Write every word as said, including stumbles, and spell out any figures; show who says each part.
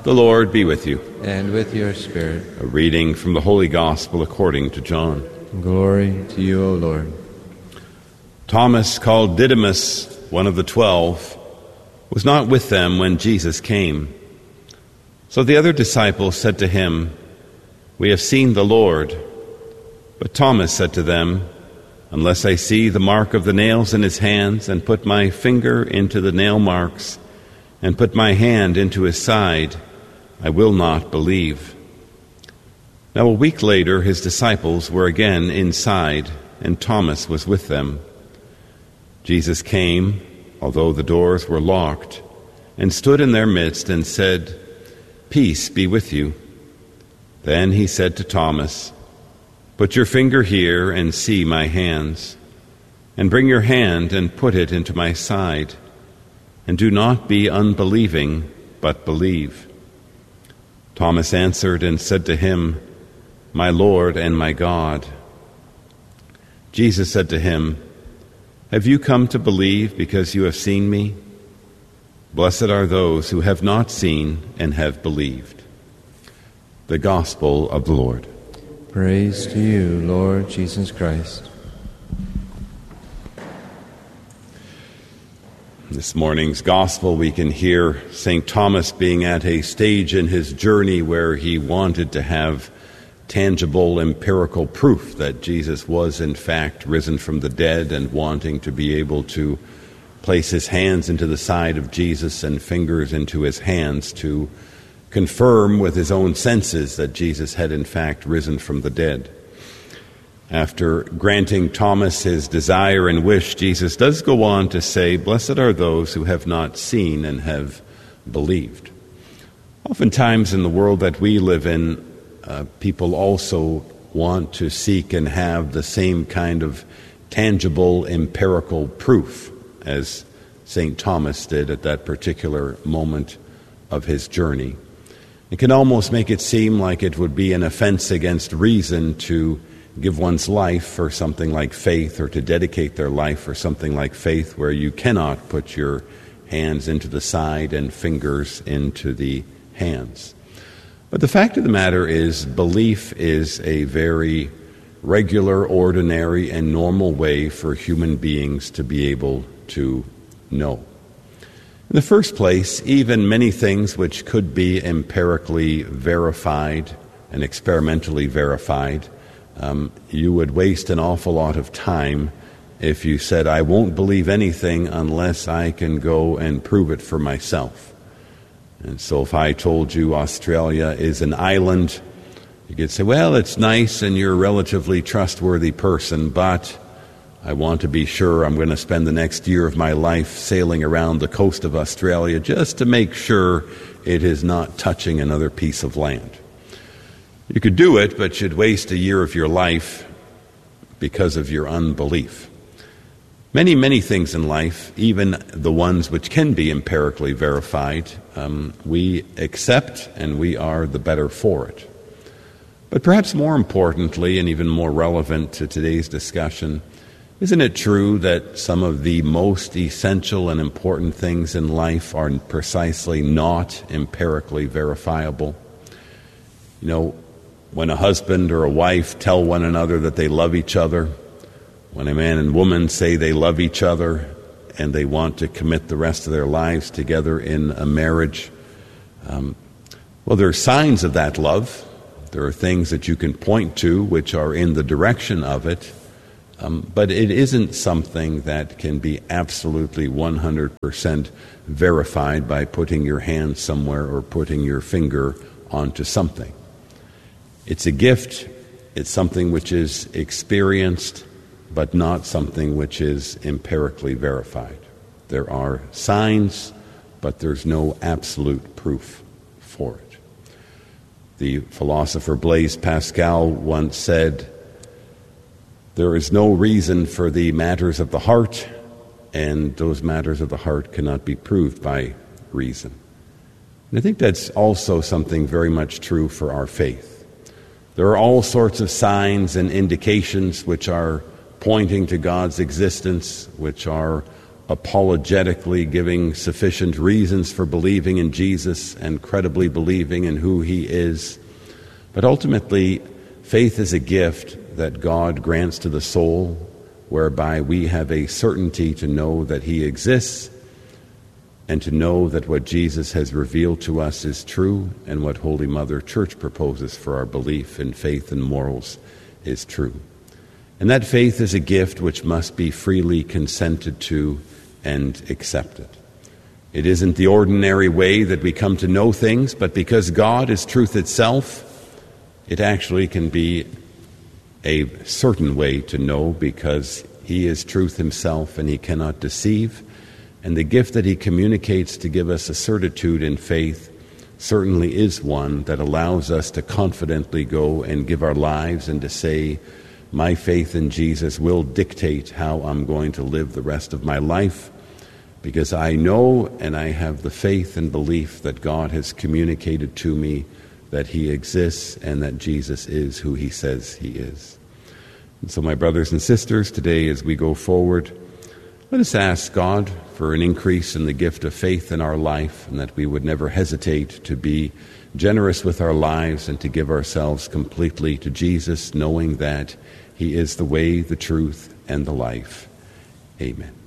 Speaker 1: The Lord be with you.
Speaker 2: And with your spirit.
Speaker 1: A reading from the Holy Gospel according to John.
Speaker 2: Glory to you, O Lord.
Speaker 1: Thomas, called Didymus, one of the twelve, was not with them when Jesus came. So the other disciples said to him, "We have seen the Lord." But Thomas said to them, "Unless I see the mark of the nails in his hands, and put my finger into the nail marks, and put my hand into his side, I will not believe." Now a week later his disciples were again inside, and Thomas was with them. Jesus came, although the doors were locked, and stood in their midst and said, "Peace be with you." Then he said to Thomas, "Put your finger here and see my hands, and bring your hand and put it into my side, and do not be unbelieving, but believe." Thomas answered and said to him, "My Lord and my God." Jesus said to him, "Have you come to believe because you have seen me? Blessed are those who have not seen and have believed." The Gospel of the Lord.
Speaker 2: Praise to you, Lord Jesus Christ.
Speaker 1: This morning's Gospel, we can hear Saint Thomas being at a stage in his journey where he wanted to have tangible, empirical proof that Jesus was in fact risen from the dead, and wanting to be able to place his hands into the side of Jesus and fingers into his hands to confirm with his own senses that Jesus had in fact risen from the dead. After granting Thomas his desire and wish, Jesus does go on to say, "Blessed are those who have not seen and have believed." Oftentimes in the world that we live in, uh, people also want to seek and have the same kind of tangible, empirical proof as Saint Thomas did at that particular moment of his journey. It can almost make it seem like it would be an offense against reason to give one's life for something like faith, or to dedicate their life for something like faith, where you cannot put your hands into the side and fingers into the hands. But the fact of the matter is, belief is a very regular, ordinary, and normal way for human beings to be able to know. In the first place, even many things which could be empirically verified and experimentally verified, um, you would waste an awful lot of time if you said, "I won't believe anything unless I can go and prove it for myself." And so if I told you Australia is an island, you could say, "Well, it's nice and you're a relatively trustworthy person, but I want to be sure I'm going to spend the next year of my life sailing around the coast of Australia just to make sure it is not touching another piece of land." You could do it, but you'd waste a year of your life because of your unbelief. Many, many things in life, even the ones which can be empirically verified, um, we accept and we are the better for it. But perhaps more importantly, and even more relevant to today's discussion, isn't it true that some of the most essential and important things in life are precisely not empirically verifiable? You know, when a husband or a wife tell one another that they love each other, when a man and woman say they love each other and they want to commit the rest of their lives together in a marriage, um, well, there are signs of that love. There are things that you can point to which are in the direction of it. Um, but it isn't something that can be absolutely one hundred percent verified by putting your hand somewhere or putting your finger onto something. It's a gift. It's something which is experienced, but not something which is empirically verified. There are signs, but there's no absolute proof for it. The philosopher Blaise Pascal once said, "There is no reason for the matters of the heart, and those matters of the heart cannot be proved by reason." And I think that's also something very much true for our faith. There are all sorts of signs and indications which are pointing to God's existence, which are apologetically giving sufficient reasons for believing in Jesus and credibly believing in who he is. But ultimately, faith is a gift that God grants to the soul, whereby we have a certainty to know that he exists and to know that what Jesus has revealed to us is true and what Holy Mother Church proposes for our belief in faith and morals is true. And that faith is a gift which must be freely consented to and accepted. It isn't the ordinary way that we come to know things, but because God is truth itself, it actually can be a certain way to know, because he is truth himself and he cannot deceive. And the gift that he communicates to give us a certitude in faith certainly is one that allows us to confidently go and give our lives and to say, my faith in Jesus will dictate how I'm going to live the rest of my life, because I know and I have the faith and belief that God has communicated to me that he exists and that Jesus is who he says he is. And so, my brothers and sisters, today as we go forward, let us ask God for an increase in the gift of faith in our life, and that we would never hesitate to be generous with our lives and to give ourselves completely to Jesus, knowing that he is the way, the truth, and the life. Amen.